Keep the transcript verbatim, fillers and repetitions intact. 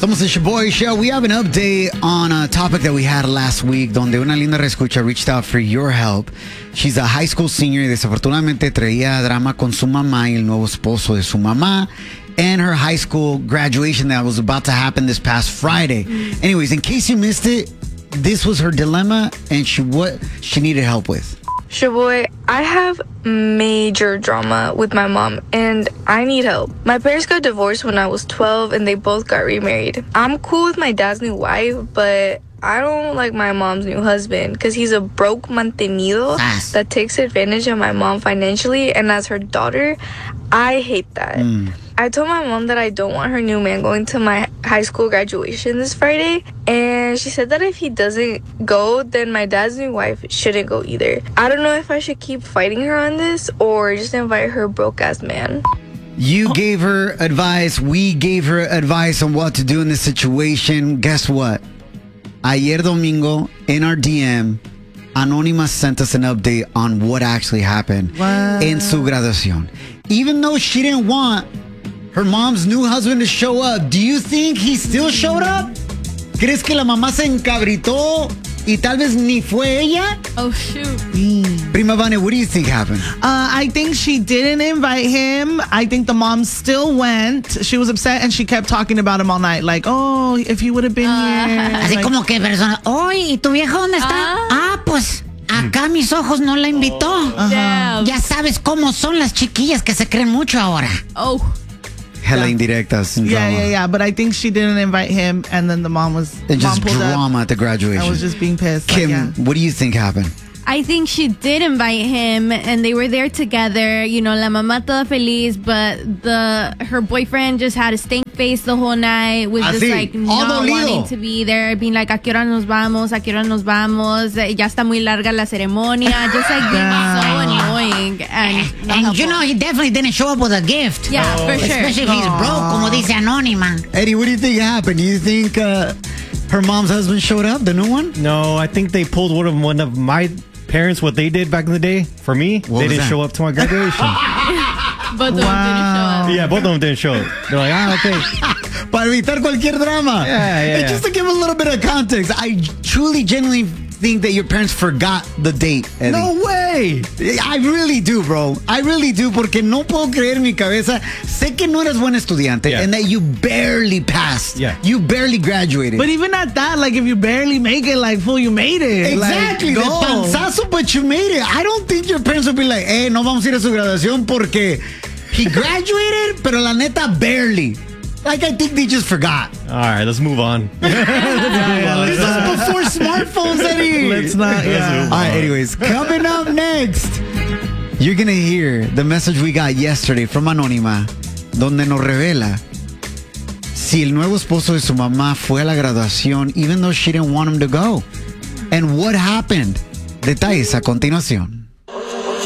Somos el Shaboy Show. We have an update on a topic that we had last week, donde una linda reescucha reached out for your help. She's a high school senior y desafortunadamente traía drama con su mamá y el nuevo esposo de su mamá and her high school graduation that was about to happen this past Friday. Anyways, in case you missed it, this was her dilemma and she what she needed help with. Shaboy, I have major drama with my mom and I need help. My parents got divorced when I was twelve and they both got remarried. I'm cool with my dad's new wife, but I don't like my mom's new husband because he's a broke mantenido that takes advantage of my mom financially, and as her daughter, I hate that. Mm. I told my mom that I don't want her new man going to my high school graduation this Friday, and she said that if he doesn't go, then my dad's new wife shouldn't go either. I don't know if I should keep fighting her on this or just invite her broke-ass man. You gave her advice. We gave her advice on what to do in this situation. Guess what? Ayer domingo, in our D M, Anonymous sent us an update on what actually happened What? in su graduación. Even though she didn't want her mom's new husband to show up, do you think he still showed up? ¿Crees que la mamá se encabritó y tal vez ni fue ella? Oh, shoot. Prima Vane, what do you think happened? Uh, I think she didn't invite him. I think the mom still went. She was upset and she kept talking about him all night. Like, oh, if you would have been uh, here. Así like, como que persona, oye, ¿y tu vieja dónde está? Ah, ah pues acá mis ojos no la invitó. Oh, ya sabes cómo son las chiquillas que se creen mucho ahora. Oh. Hella yeah. indirectas. Yeah, drama. yeah, yeah. But I think she didn't invite him, and then the mom was and mom just drama at the graduation. I was just being pissed. Kim, like, yeah. what do you think happened? I think she did invite him and they were there together. You know, la mamá toda feliz, but the her boyfriend just had a stank face the whole night, was Así, just like not dolido. wanting to be there, being like, ¿a qué hora nos vamos? ¿A qué hora nos vamos? Ya está muy larga la ceremonia. Just like being so annoying. And, and you know, he definitely didn't show up with a gift. Yeah, oh. for sure. Especially if he's broke, como dice Anónima. Eddie, what do you think happened? Do you think uh, her mom's husband showed up, the new one? No, I think they pulled one of one of my parents, what they did back in the day. For me, what they didn't that? show up to my graduation. Both of them didn't show up. Yeah, both of them didn't show up. They're like, ah, okay. Para evitar cualquier drama. Yeah, yeah, And yeah. just to give a little bit of context, I truly, genuinely think that your parents forgot the date, Eddie. No way. I really do, bro. I really do, porque no puedo creer en mi cabeza. Sé que no eres buen estudiante, Yeah. and that you barely passed. Yeah. You barely graduated. But even at that, like, if you barely make it, like, fool, you made it. Exactly. Like, De go. panzazo, but you made it. I don't think your parents would be like, hey, no vamos a ir a su graduación porque he graduated, pero la neta, barely. Like, I think they just forgot. All right, let's move on. This is before smartphones, Eddie. Let's not, yeah. All right, anyways, coming up next, you're going to hear the message we got yesterday from Anónima, donde nos revela si el nuevo esposo de su mamá fue a la graduación, even though she didn't want him to go. And what happened? Detalles a continuación.